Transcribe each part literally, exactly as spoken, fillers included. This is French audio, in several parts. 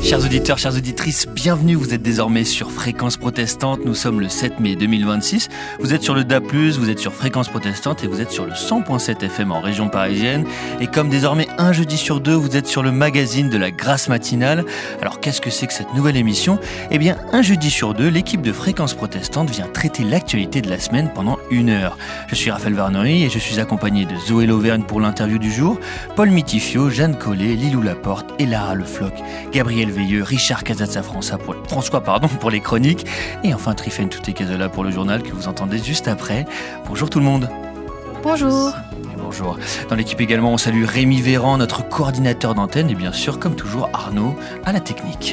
Chers auditeurs, chères auditrices, bienvenue, vous êtes désormais sur Fréquence Protestante, nous sommes le sept mai deux mille vingt-six, vous êtes sur le D A plus, vous êtes sur Fréquence Protestante et vous êtes sur le cent point sept F M en région parisienne, et comme désormais un jeudi sur deux, vous êtes sur le magazine de la Grâce matinale. Alors qu'est-ce que c'est que cette nouvelle émission ? Eh bien, un jeudi sur deux, l'équipe de Fréquence Protestante vient traiter l'actualité de la semaine pendant une heure. Je suis Raphaël Varnoy et je suis accompagné de Zoé Lauvergne pour l'interview du jour, Paul Mitifio, Jeanne Collet, Lilou Laporte et Lara Le Floch, Gabriel Veilleux, Richard Casazza-François pour, François pardon, pour les chroniques, et enfin Trifen Touté-Cazola pour le journal que vous entendez juste après. Bonjour tout le monde. Bonjour. Bonjour. Dans l'équipe également, on salue Rémi Véran, notre coordinateur d'antenne, et bien sûr, comme toujours, Arnaud à la technique.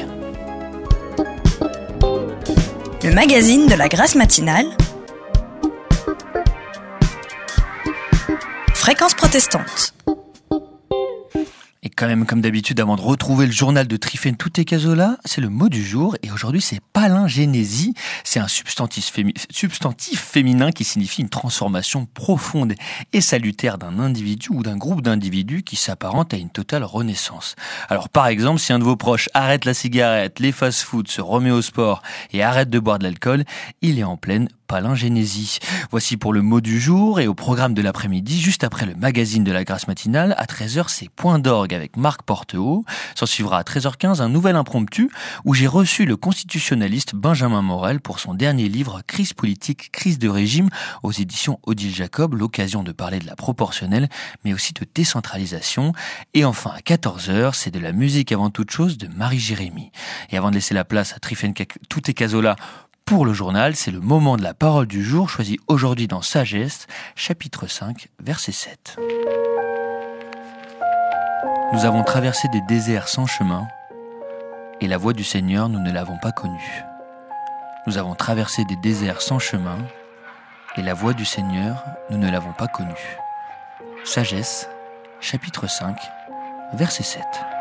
Le magazine de la Grâce matinale. Fréquence Protestante. Et quand même, comme d'habitude, avant de retrouver le journal de Trifen Touté-Cazola, c'est le mot du jour. Et aujourd'hui, c'est palingénésie. C'est un substantif, fémi- substantif féminin qui signifie une transformation profonde et salutaire d'un individu ou d'un groupe d'individus qui s'apparente à une totale renaissance. Alors, par exemple, si un de vos proches arrête la cigarette, les fast-foods, se remet au sport et arrête de boire de l'alcool, il est en pleine palingénésie. Voici pour le mot du jour, et au programme de l'après-midi, juste après le magazine de la Grâce matinale, à treize heures, c'est Point d'orgue avec Marc Porteau. S'en suivra à treize heures quinze un nouvel impromptu où j'ai reçu le constitutionnaliste Benjamin Morel pour son dernier livre Crise politique, crise de régime aux éditions Odile Jacob, l'occasion de parler de la proportionnelle mais aussi de décentralisation. Et enfin à quatorze heures, c'est de la musique avant toute chose de Marie-Jérémie. Et avant de laisser la place à Trifen Touté-Cazola pour le journal, c'est le moment de la parole du jour, choisi aujourd'hui dans Sagesse, chapitre cinq, verset sept. Nous avons traversé des déserts sans chemin, et la voie du Seigneur, nous ne l'avons pas connue. Nous avons traversé des déserts sans chemin, et la voie du Seigneur, nous ne l'avons pas connue. Sagesse, chapitre cinq, verset sept.